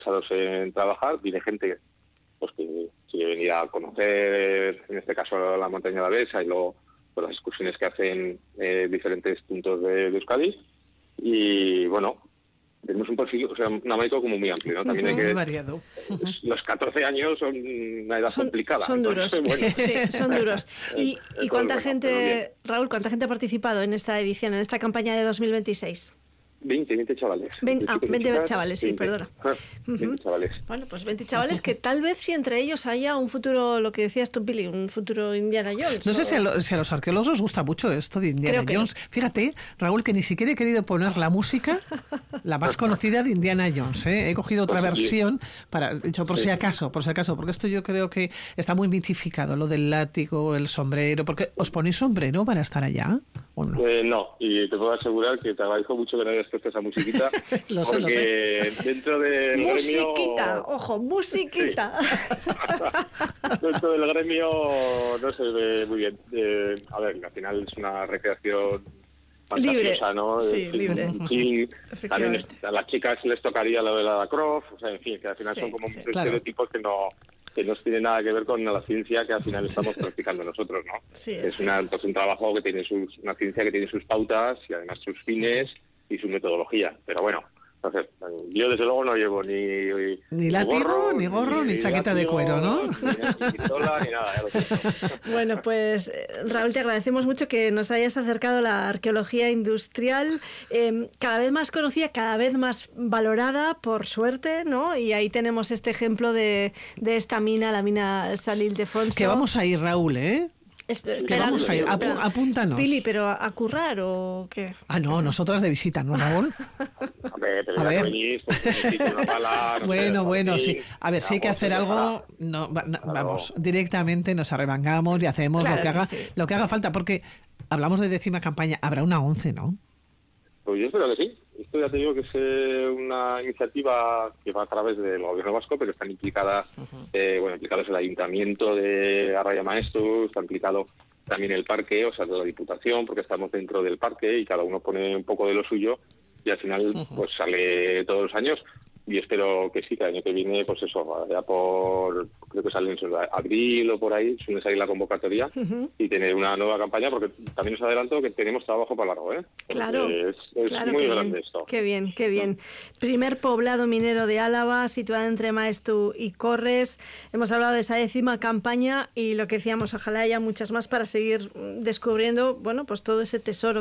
en trabajar, viene gente pues que quiere venir a conocer, en este caso la montaña de la Besa y luego pues, las excursiones que hacen diferentes puntos de Euskadi. Y bueno, tenemos un perfil, o sea, un abanico como muy amplio, ¿no? También hay que... Muy variado. Los 14 años son una edad complicada. Son duros, bueno. sí, son duros. ¿Y cuánta gente, Raúl, cuánta gente ha participado en esta edición, en esta campaña de 2026? 20 chavales. 20 chavales, sí, 20. perdona. 20 chavales. Bueno, pues 20 chavales que tal vez si entre ellos haya un futuro, lo que decías tú, Pili, un futuro Indiana Jones. No sé si a los arqueólogos os gusta mucho esto de Indiana Jones. No. Fíjate, Raúl, que ni siquiera he querido poner la música, la más conocida de Indiana Jones. He cogido otra versión, por si acaso, porque esto yo creo que está muy mitificado, lo del látigo, el sombrero, porque ¿os ponéis sombrero para estar allá? ¿O no? No, y te puedo asegurar que te agradezco mucho que no hayas puesto esa musiquita. Lo sé. Dentro del musiquita, gremio... ojo, musiquita. Sí. Dentro del gremio no se ve muy bien. A ver, al final es una recreación fantasiosa, ¿no? Sí, libre. Sí, también a las chicas les tocaría lo de la Croft, o sea, en fin, que al final son como estereotipos que no tiene nada que ver con la ciencia que al final estamos practicando nosotros, ¿no? Sí, es un trabajo que tiene una ciencia que tiene sus pautas y además sus fines y su metodología. Pero bueno, entonces, yo desde luego no llevo ni látigo, ni gorro, ni chaqueta de cuero, ¿no? Ni pistola, ni nada, ya lo siento. Bueno, pues Raúl, te agradecemos mucho que nos hayas acercado a la arqueología industrial, cada vez más conocida, cada vez más valorada, por suerte, ¿no? Y ahí tenemos este ejemplo de esta mina, la mina San Ildefonso. Que vamos a ir, Raúl, que vamos a ir, apúntanos. Pili, ¿pero a currar o qué? No, nosotras de visita, ¿no, Raúl? A ver. Venís, una pala, bueno, sí. A ver, si hay que hacer algo, vamos, directamente nos arremangamos y hacemos lo que haga falta, porque hablamos de 10ª campaña, habrá una 11, ¿no? Pues yo espero que sí. Esto ya te digo que es una iniciativa que va a través del gobierno vasco, pero están implicados el ayuntamiento de Arraya Maestro, está implicado también el parque, o sea, de la Diputación, porque estamos dentro del parque y cada uno pone un poco de lo suyo y al final pues sale todos los años. Y espero que sí, que el año que viene, pues eso, ya creo que sale en abril o por ahí, suele salir la convocatoria y tener una nueva campaña, porque también os adelanto que tenemos trabajo para largo, ¿eh? Claro, es muy grande esto. Qué bien. Primer poblado minero de Álava, situado entre Maeztu y Corres. Hemos hablado de esa 10ª campaña y lo que decíamos, ojalá haya muchas más para seguir descubriendo, bueno, pues todo ese tesoro